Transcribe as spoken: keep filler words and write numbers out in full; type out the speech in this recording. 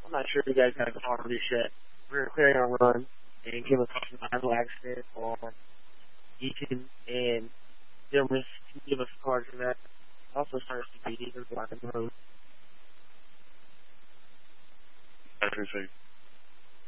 I'm not sure if you guys got a call for this yet. We're clearing our run and came across an idle accident on Eaton and Gilmas. Can you give us a card for that? Also starts to be either blocking the road. I appreciate it.